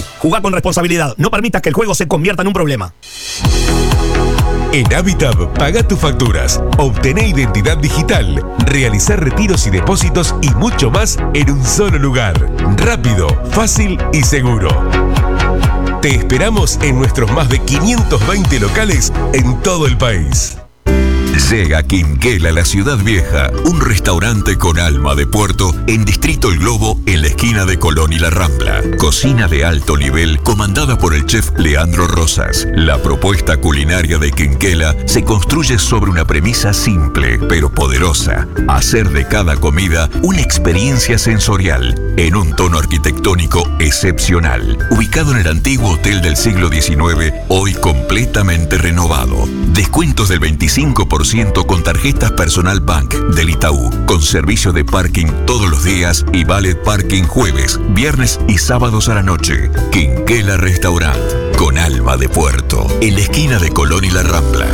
Suzuki. Jugá con responsabilidad. No permitas que el juego se convierta en un problema. En Habitab, paga tus facturas, obtené identidad digital, realizar retiros y depósitos y mucho más en un solo lugar. Rápido, fácil y seguro. Te esperamos en nuestros más de 520 locales en todo el país. Llega Quinquela, la ciudad vieja, un restaurante con alma de puerto en Distrito El Globo, en la esquina de Colón y La Rambla. Cocina de alto nivel comandada por el chef Leandro Rosas. La propuesta culinaria de Quinquela se construye sobre una premisa simple pero poderosa: hacer de cada comida una experiencia sensorial en un tono arquitectónico excepcional. Ubicado en el antiguo hotel del siglo XIX, hoy completamente renovado. Descuentos del 25% con tarjetas Personal Bank del Itaú, con servicio de parking todos los días y valet parking jueves, viernes y sábados a la noche. Quinquela Restaurant, con alma de puerto, en la esquina de Colón y La Rambla.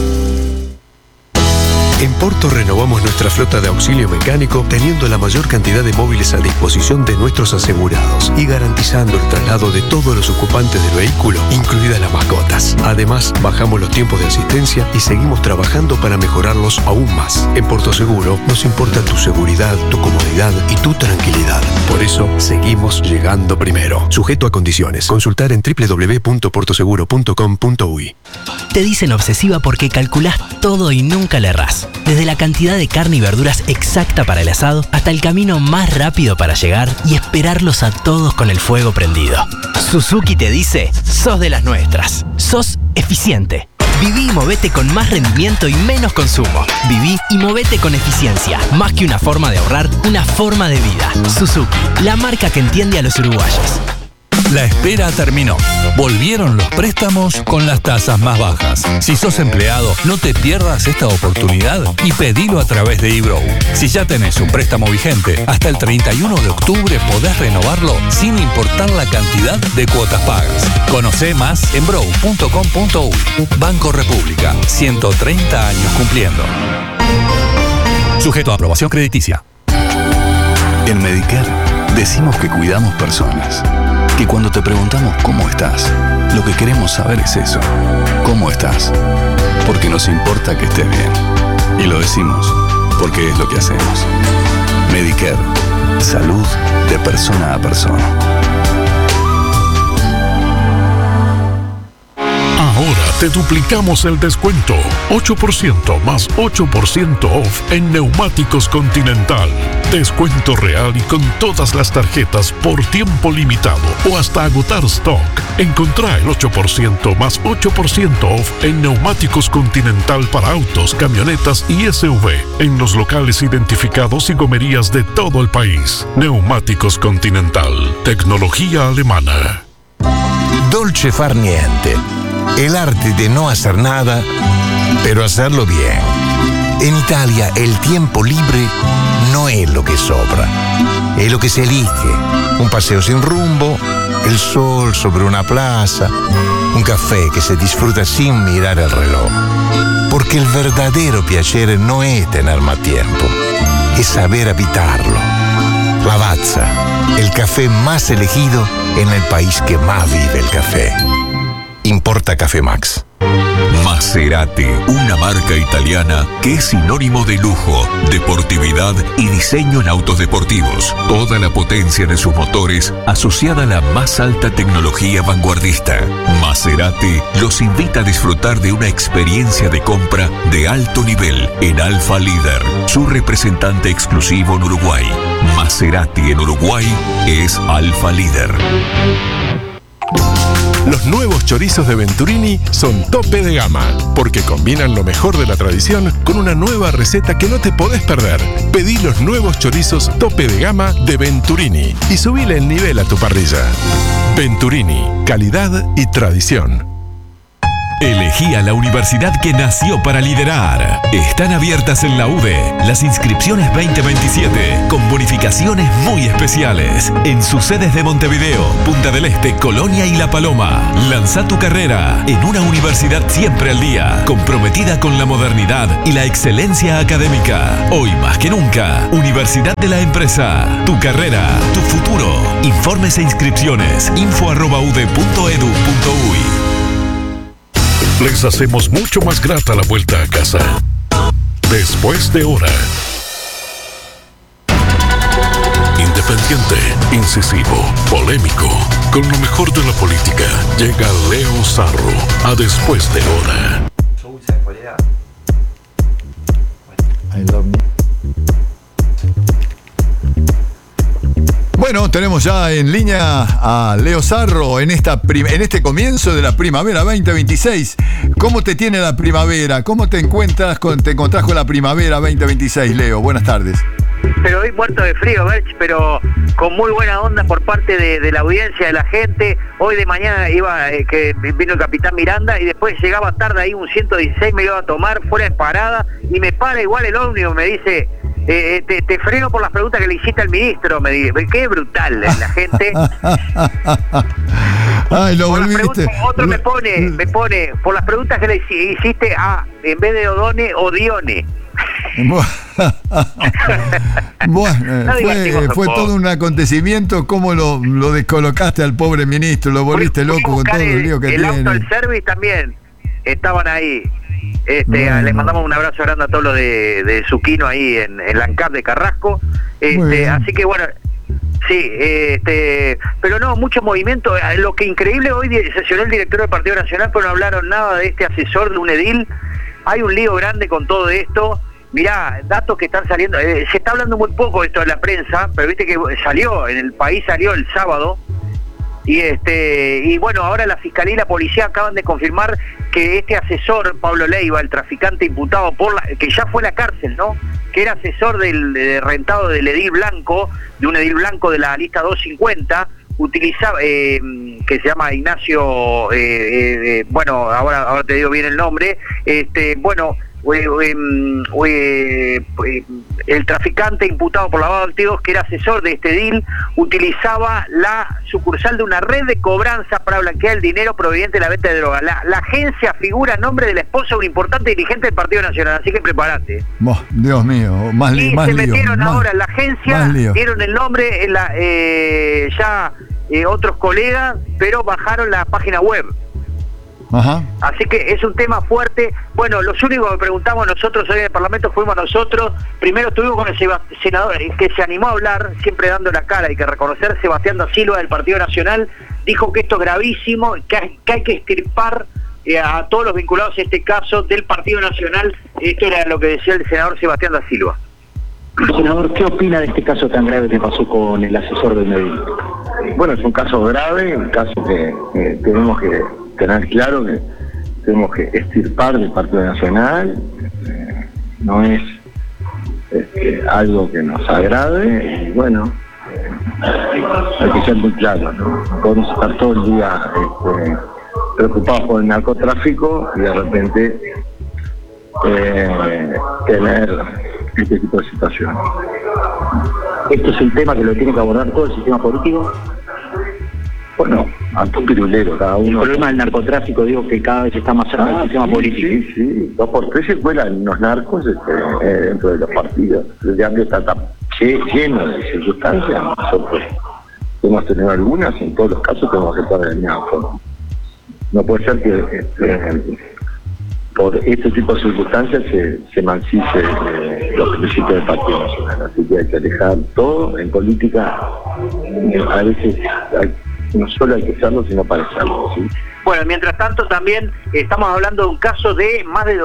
En Porto renovamos nuestra flota de auxilio mecánico, teniendo la mayor cantidad de móviles a disposición de nuestros asegurados y garantizando el traslado de todos los ocupantes del vehículo, incluidas las mascotas. Además, bajamos los tiempos de asistencia y seguimos trabajando para mejorarlos aún más. En Porto Seguro nos importa tu seguridad, tu comodidad y tu tranquilidad. Por eso, seguimos llegando primero. Sujeto a condiciones. Consultar en www.portoseguro.com.uy. Te dicen obsesiva porque calculás todo y nunca le errás. Desde la cantidad de carne y verduras exacta para el asado hasta el camino más rápido para llegar y esperarlos a todos con el fuego prendido. Suzuki te dice, sos de las nuestras. Sos eficiente. Viví y movete con más rendimiento y menos consumo. Viví y movete con eficiencia. Más que una forma de ahorrar, una forma de vida. Suzuki, la marca que entiende a los uruguayos. La espera terminó. Volvieron los préstamos con las tasas más bajas. Si sos empleado, no te pierdas esta oportunidad y pedilo a través de eBrow. Si ya tenés un préstamo vigente, hasta el 31 de octubre podés renovarlo sin importar la cantidad de cuotas pagas. Conocé más en brow.com.uy. Banco República, 130 años cumpliendo. Sujeto a aprobación crediticia. En Medicare decimos que cuidamos personas. Que cuando te preguntamos cómo estás, lo que queremos saber es eso. ¿Cómo estás? Porque nos importa que estés bien. Y lo decimos porque es lo que hacemos. Medicare. Salud de persona a persona. Ahora te duplicamos el descuento. 8% más 8% off en Neumáticos Continental. Descuento real y con todas las tarjetas por tiempo limitado o hasta agotar stock. Encontrá el 8% más 8% off en Neumáticos Continental para autos, camionetas y SUV en los locales identificados y gomerías de todo el país. Neumáticos Continental. Tecnología alemana. Dolce far niente. El arte de no hacer nada, pero hacerlo bien. En Italia, el tiempo libre no es lo que sobra, es lo que se elige. Un paseo sin rumbo, el sol sobre una plaza, un café que se disfruta sin mirar el reloj. Porque el verdadero piacere no es tener más tiempo, es saber habitarlo. Lavazza, el café más elegido en el país que más vive el café. Importa Café Max. Maserati, una marca italiana que es sinónimo de lujo, deportividad y diseño en autos deportivos. Toda la potencia de sus motores asociada a la más alta tecnología vanguardista. Maserati los invita a disfrutar de una experiencia de compra de alto nivel en Alfa Líder, su representante exclusivo en Uruguay. Maserati en Uruguay es Alfa Líder. Los nuevos chorizos de Venturini son tope de gama, porque combinan lo mejor de la tradición con una nueva receta que no te podés perder. Pedí los nuevos chorizos tope de gama de Venturini y subile el nivel a tu parrilla. Venturini, calidad y tradición. Elegí a la universidad que nació para liderar. Están abiertas en la UDE las inscripciones 2027 con bonificaciones muy especiales en sus sedes de Montevideo, Punta del Este, Colonia y La Paloma. Lanza tu carrera en una universidad siempre al día, comprometida con la modernidad y la excelencia académica. Hoy más que nunca, Universidad de la Empresa. Tu carrera, tu futuro. Informes e inscripciones. info@ude.edu.uy. Les hacemos mucho más grata la vuelta a casa. Después de hora. Independiente, incisivo, polémico. Con lo mejor de la política, llega Leo Sarro a Después de hora. Bueno, tenemos ya en línea a Leo Sarro en este comienzo de la primavera 2026. ¿Cómo te tiene la primavera? ¿Cómo te encontrás con la primavera 2026, Leo? Buenas tardes. Pero hoy muerto de frío, Berch, pero con muy buena onda por parte de la audiencia, de la gente. Hoy de mañana que vino el capitán Miranda y después llegaba tarde ahí un 116, me iba a tomar fuera de parada y me para igual el ómnibus, me dice... te freno por las preguntas que le hiciste al ministro, me dice. Qué brutal la gente. Ay, lo volviste. Otro me pone, por las preguntas que le hiciste en vez de Odone, Odione. Bueno, fue todo un acontecimiento. ¿Cómo lo descolocaste al pobre ministro? Lo volviste loco con todo el lío que tiene. El auto del service también estaban ahí. Les mandamos un abrazo grande a todos los de Zuquino ahí en la ANCAP de Carrasco. Así que bueno, sí, pero no, mucho movimiento. Lo que increíble, hoy sesionó el director del Partido Nacional, pero no hablaron nada de este asesor de un edil. Hay un lío grande con todo esto. Mirá, datos que están saliendo, se está hablando muy poco de esto en la prensa, pero viste que en el país salió el sábado. Y bueno, ahora la Fiscalía y la Policía acaban de confirmar que este asesor, Pablo Leiva, el traficante imputado que ya fue a la cárcel, ¿no? Que era asesor del rentado del edil blanco, de un edil blanco de la lista 250, utilizaba, que se llama Ignacio, bueno, ahora te digo bien el nombre, el traficante imputado por lavado de activos, que era asesor de este deal, utilizaba la sucursal de una red de cobranza para blanquear el dinero proveniente de la venta de droga. La agencia figura a nombre de la esposa de un importante dirigente del Partido Nacional, así que prepárate. Dios mío, más lío. Y se metieron ahora en la agencia, dieron el nombre, otros colegas, pero bajaron la página web. Ajá. Así que es un tema fuerte. Bueno, los únicos que preguntamos nosotros hoy en el Parlamento fuimos nosotros. Primero estuvimos con el senador que se animó a hablar, siempre dando la cara, hay que reconocer, Sebastián da Silva del Partido Nacional, dijo que esto es gravísimo, que hay que extirpar a todos los vinculados a este caso del Partido Nacional. Esto era lo que decía el senador Sebastián da Silva. Senador, ¿qué opina de este caso tan grave que pasó con el asesor del Medellín? Bueno, es un caso grave, un caso que tenemos que tener claro que tenemos que extirpar del Partido Nacional. No es algo que nos agrade y bueno, hay que ser muy claro, ¿no? Podemos estar todo el día preocupados por el narcotráfico y de repente tener este tipo de situaciones. ¿Esto es el tema que lo tiene que abordar todo el sistema político? Bueno, a tu pirulero, cada uno. El problema del narcotráfico, digo que cada vez está más cerca del sistema político. Sí, 2 por 3 se cuelan los narcos dentro de los partidos. El cambio está tan lleno de circunstancias. Nosotros hemos tenido algunas, en todos los casos tenemos que estar de la misma forma. No puede ser que por este tipo de circunstancias se mancice los principios del Partido Nacional. Así que hay que alejar todo. En política a veces no solo hay que serlo, sino parecerlo, ¿sí? Bueno, mientras tanto también estamos hablando de un caso de más de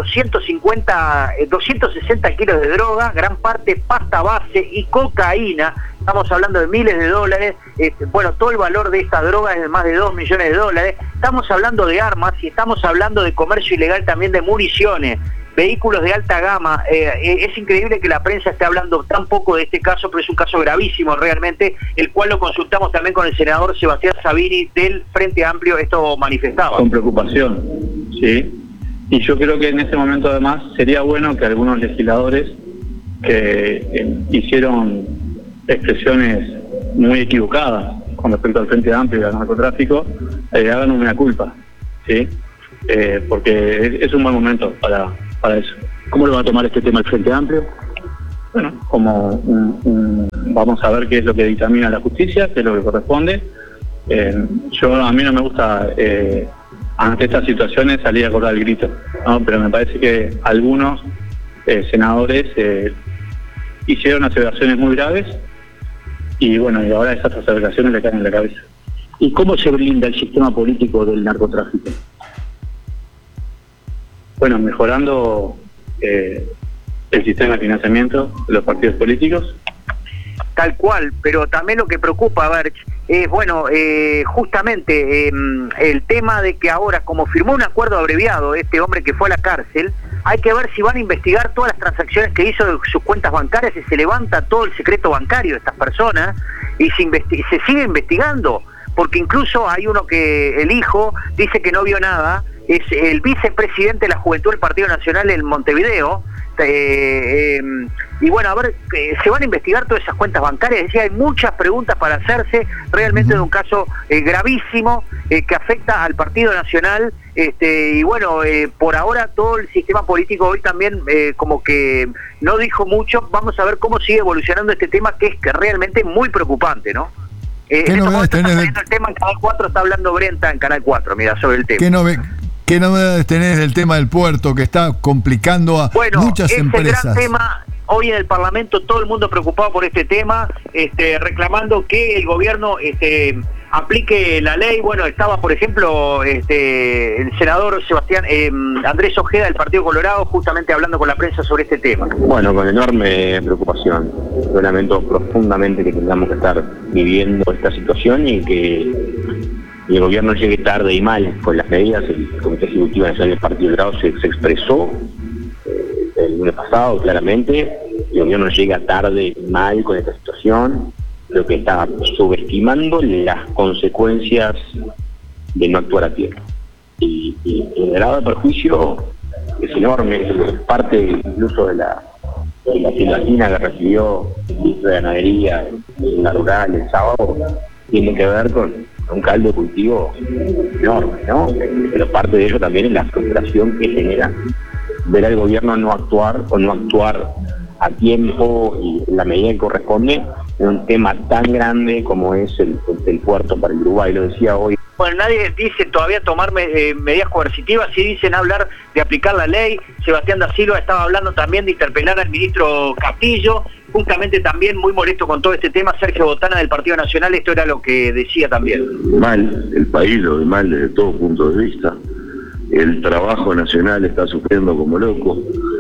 260 kilos de droga, gran parte pasta base y cocaína. Estamos hablando de miles de dólares. Bueno, todo el valor de esta droga es de más de 2 millones de dólares. Estamos hablando de armas y estamos hablando de comercio ilegal también de municiones, vehículos de alta gama. Es increíble que la prensa esté hablando tan poco de este caso, pero es un caso gravísimo realmente, el cual lo consultamos también con el senador Sebastián Sabini del Frente Amplio. Esto manifestaba. Con preocupación, ¿sí? Y yo creo que en este momento además sería bueno que algunos legisladores que hicieron expresiones muy equivocadas con respecto al Frente Amplio y al narcotráfico hagan una culpa, ¿sí? Porque es un buen momento para eso. ¿Cómo lo va a tomar este tema el Frente Amplio? Bueno, como vamos a ver qué es lo que dictamina la justicia, qué es lo que corresponde. A mí no me gusta ante estas situaciones salir a cortar el grito, ¿no? Pero me parece que algunos senadores hicieron aseveraciones muy graves y bueno, y ahora esas aseveraciones le caen en la cabeza. ¿Y cómo se blinda el sistema político del narcotráfico? Bueno, mejorando el sistema de financiamiento de los partidos políticos. Tal cual, pero también lo que preocupa, Berch, es, bueno, justamente el tema de que ahora, como firmó un acuerdo abreviado este hombre que fue a la cárcel, hay que ver si van a investigar todas las transacciones que hizo de sus cuentas bancarias, y se levanta todo el secreto bancario de estas personas, y se sigue investigando, porque incluso hay uno que el hijo dice que no vio nada, es el vicepresidente de la Juventud del Partido Nacional en Montevideo. Y bueno, a ver, se van a investigar todas esas cuentas bancarias. Es decir, hay muchas preguntas para hacerse realmente de un caso gravísimo que afecta al Partido Nacional. Y bueno, por ahora todo el sistema político hoy también como que no dijo mucho. Vamos a ver cómo sigue evolucionando este tema, que es realmente muy preocupante, ¿no? ¿Qué novedades tenés el tema en Canal 4, está hablando Brenta en Canal 4, mira, sobre el tema. ¿Qué novedades tenés del tema del puerto que está complicando a muchas empresas? Gran tema. Hoy en el Parlamento todo el mundo preocupado por este tema, reclamando que el gobierno aplique la ley. Bueno, estaba por ejemplo el senador Andrés Ojeda del Partido Colorado justamente hablando con la prensa sobre este tema. Bueno, con enorme preocupación. Yo lamento profundamente que tengamos que estar viviendo esta situación y que el gobierno llegue tarde y mal con las medidas. El Comité Ejecutivo Nacional del Partido Colorado se expresó el lunes pasado claramente. El gobierno llega tarde y mal con esta situación. Creo que está subestimando las consecuencias de no actuar a tiempo. Y el grado de perjuicio es enorme, es parte incluso de la silbatina que recibió el ministro de Ganadería en la rural el sábado, tiene que ver con un caldo de cultivo enorme, ¿no? Pero parte de ello también es la frustración que genera ver al gobierno no actuar o no actuar a tiempo y en la medida que corresponde en un tema tan grande como es el puerto para el Uruguay. Lo decía hoy. Bueno, nadie dice todavía tomar medidas coercitivas, sí dicen hablar de aplicar la ley. Sebastián da Silva estaba hablando también de interpelar al ministro Castillo, justamente también muy molesto con todo este tema. Sergio Botana del Partido Nacional, esto era lo que decía también. Mal, el país lo ve mal desde todo punto de vista. El trabajo nacional está sufriendo como loco.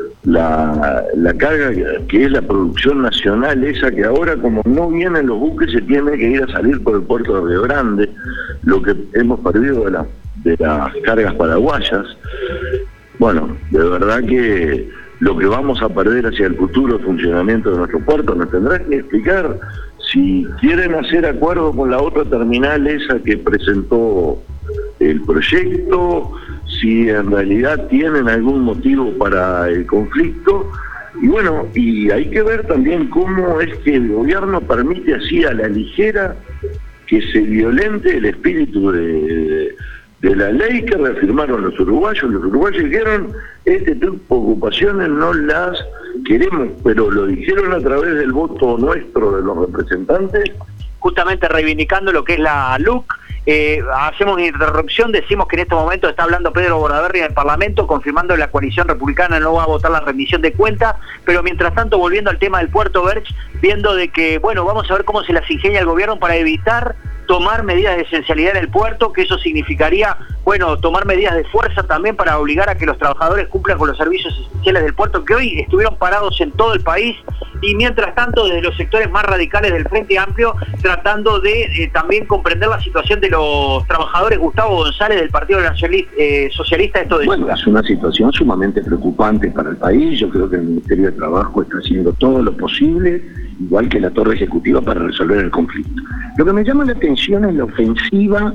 La carga que es la producción nacional, esa que ahora como no vienen los buques se tiene que ir a salir por el puerto de Río Grande, lo que hemos perdido de las cargas paraguayas. Bueno, de verdad que lo que vamos a perder hacia el futuro funcionamiento de nuestro puerto nos tendrán que explicar si quieren hacer acuerdo con la otra terminal esa que presentó el proyecto, si en realidad tienen algún motivo para el conflicto. Y bueno, y hay que ver también cómo es que el gobierno permite así a la ligera que se violente el espíritu de la ley que reafirmaron los uruguayos. Los uruguayos dijeron, este tipo de ocupaciones no las queremos, pero lo dijeron a través del voto nuestro de los representantes. Justamente reivindicando lo que es la LUC. Hacemos una interrupción, decimos que en este momento está hablando Pedro Bordaberry en el Parlamento, confirmando que la coalición republicana no va a votar la rendición de cuentas, pero mientras tanto, volviendo al tema del puerto, Berch, viendo de que, bueno, vamos a ver cómo se las ingenia el gobierno para evitar tomar medidas de esencialidad en el puerto, que eso significaría, bueno, tomar medidas de fuerza también para obligar a que los trabajadores cumplan con los servicios esenciales del puerto, que hoy estuvieron parados en todo el país, y mientras tanto desde los sectores más radicales del Frente Amplio, tratando de también comprender la situación de los trabajadores. Gustavo González del Partido Socialista, esto de bueno, es una situación sumamente preocupante para el país. Yo creo que el Ministerio de Trabajo está haciendo todo lo posible, igual que la torre ejecutiva, para resolver el conflicto. Lo que me llama la atención es la ofensiva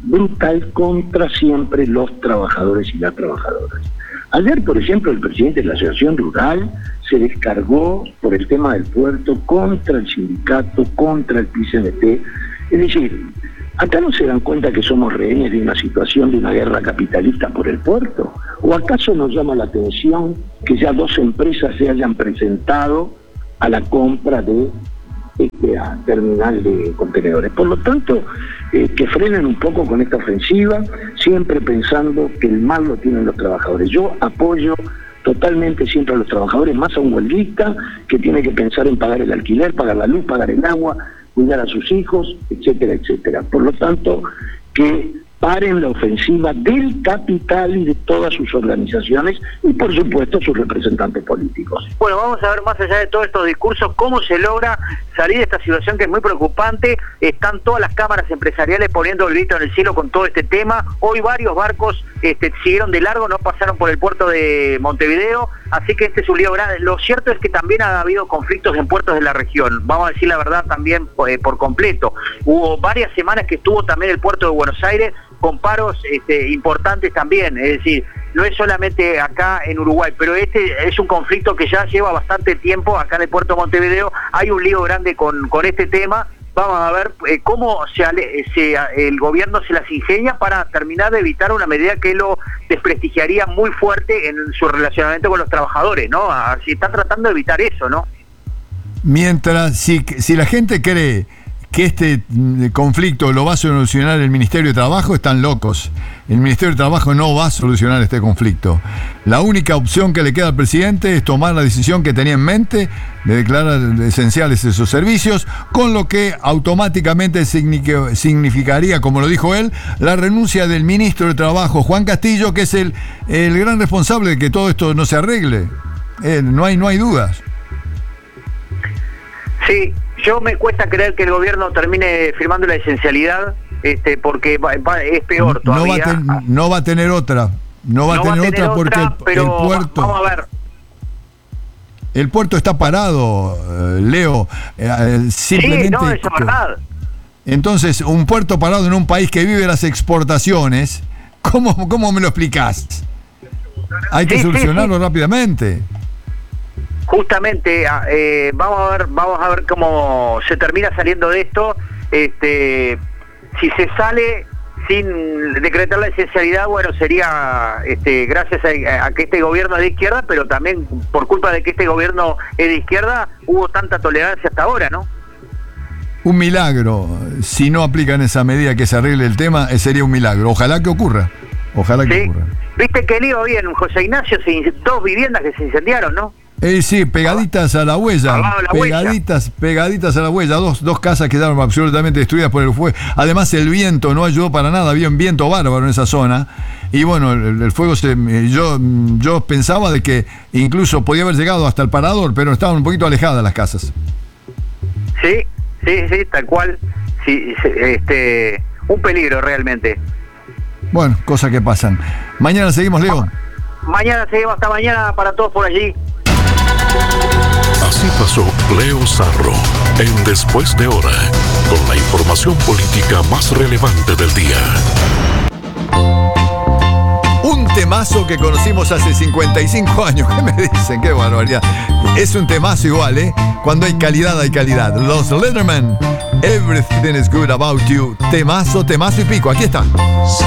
brutal contra siempre los trabajadores y las trabajadoras. Ayer, por ejemplo, el presidente de la Asociación Rural se descargó por el tema del puerto contra el sindicato, contra el PICNT. Es decir, ¿acá no se dan cuenta que somos rehenes de una situación de una guerra capitalista por el puerto? ¿O acaso nos llama la atención que ya 2 empresas se hayan presentado a la compra de esta terminal de contenedores? Por lo tanto, que frenen un poco con esta ofensiva, siempre pensando que el mal lo tienen los trabajadores. Yo apoyo totalmente siempre a los trabajadores, más a un huelguista que tiene que pensar en pagar el alquiler, pagar la luz, pagar el agua, cuidar a sus hijos, etcétera, etcétera. Por lo tanto, que paren la ofensiva del capital y de todas sus organizaciones y, por supuesto, sus representantes políticos. Bueno, vamos a ver más allá de todos estos discursos cómo se logra salir de esta situación que es muy preocupante. Están todas las cámaras empresariales poniendo el grito en el cielo con todo este tema. Hoy varios barcos siguieron de largo, no pasaron por el puerto de Montevideo, así que este es un lío grande. Lo cierto es que también ha habido conflictos en puertos de la región, vamos a decir la verdad también por completo. Hubo varias semanas que estuvo también el puerto de Buenos Aires con paros importantes también, es decir, no es solamente acá en Uruguay, pero este es un conflicto que ya lleva bastante tiempo acá en el puerto de Montevideo. Hay un lío grande con este tema. Vamos a ver cómo el gobierno se las ingenia para terminar de evitar una medida que lo desprestigiaría muy fuerte en su relacionamiento con los trabajadores, ¿no? Así están tratando de evitar eso, ¿no? Mientras, si la gente cree que este conflicto lo va a solucionar el Ministerio de Trabajo, están locos. El Ministerio de Trabajo no va a solucionar este conflicto. La única opción que le queda al presidente es tomar la decisión que tenía en mente de declarar esenciales esos servicios, con lo que automáticamente significaría, como lo dijo él, la renuncia del ministro de Trabajo, Juan Castillo, que es el gran responsable de que todo esto no se arregle. No hay dudas. Sí. Yo me cuesta creer que el gobierno termine firmando la esencialidad, porque es peor todavía. No va a tener otra. No va a tener otra porque el puerto... Vamos a ver. El puerto está parado, Leo. Simplemente, sí, no, eso es verdad. Entonces, un puerto parado en un país que vive las exportaciones, ¿cómo me lo explicás? Hay que solucionarlo rápidamente. Justamente, vamos a ver cómo se termina saliendo de esto. Si se sale sin decretar la esencialidad, bueno, sería gracias a que este gobierno es de izquierda, pero también por culpa de que este gobierno es de izquierda, hubo tanta tolerancia hasta ahora, ¿no? Un milagro. Si no aplican esa medida que se arregle el tema, sería un milagro. Ojalá que ocurra. Ojalá que ocurra. Viste que lío bien, José Ignacio, 2 viviendas que se incendiaron, ¿no? Sí, pegaditas a la huella, pegaditas a la huella, dos casas quedaron absolutamente destruidas por el fuego. Además el viento no ayudó para nada, había un viento bárbaro en esa zona y bueno, el fuego yo pensaba de que incluso podía haber llegado hasta el parador, pero estaban un poquito alejadas las casas. Sí, tal cual, sí, un peligro realmente. Bueno, cosas que pasan. Mañana seguimos, Leo. Mañana seguimos, hasta mañana para todos por allí. Así pasó Leo Sarro en Después de Hora, con la información política más relevante del día. Un temazo que conocimos hace 55 años. ¿Qué me dicen? ¡Qué barbaridad! Es un temazo igual, ¿eh? Cuando hay calidad, hay calidad. Los Letterman, Everything is Good About You. Temazo y pico. Aquí está.